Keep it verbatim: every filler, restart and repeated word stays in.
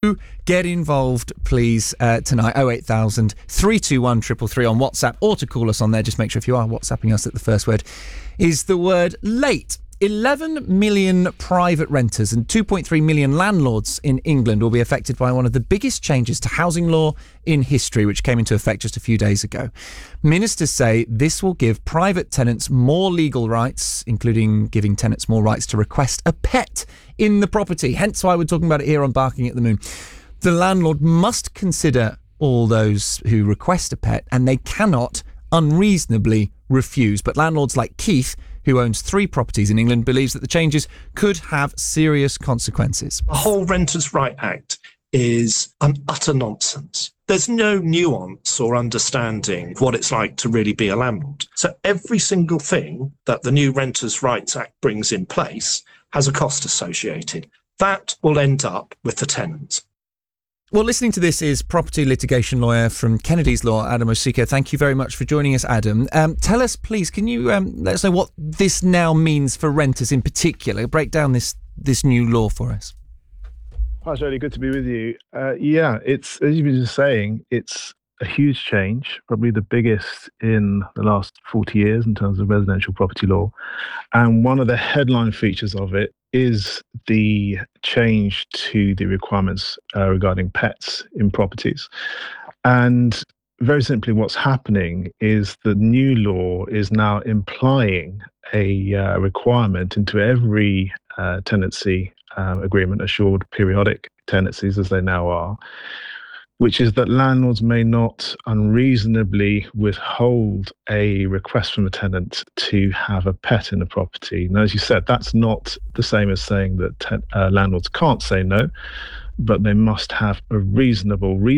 Do get involved, please, uh, tonight. oh eight thousand, three two one, three three three on WhatsApp, or to call us on there. Just make sure if you are WhatsApping us that the first word is the word late. eleven million private renters and two point three million landlords in England will be affected by one of the biggest changes to housing law in history, which came into effect just a few days ago. Ministers say this will give private tenants more legal rights, including giving tenants more rights to request a pet in the property. Hence why we're talking about it here on Barking at the Moon. The landlord must consider all those who request a pet, and they cannot unreasonably refuse. But landlords like Keith, who owns three properties in England, believes that the changes could have serious consequences. The whole Renters' Right Act is an utter nonsense. There's no nuance or understanding of what it's like to really be a landlord. So every single thing that the new Renters' Rights Act brings in place has a cost associated. That will end up with the tenants. Well, listening to this is property litigation lawyer from Kennedy's Law, Adam Osiko. Thank you very much for joining us, Adam. Um, tell us, please, can you um, let us know what this now means for renters in particular? Break down this this new law for us. Hi, it's really good to be with you. Uh, yeah, it's, as you've been just saying, it's a huge change, probably the biggest in the last forty years in terms of residential property law. And one of the headline features of it is the change to the requirements uh, regarding pets in properties. And very simply, what's happening is the new law is now implying a uh, requirement into every uh, tenancy uh, agreement, assured periodic tenancies as they now are, which is that landlords may not unreasonably withhold a request from a tenant to have a pet in the property. Now, as you said, that's not the same as saying that ten, uh, landlords can't say no, but they must have a reasonable reason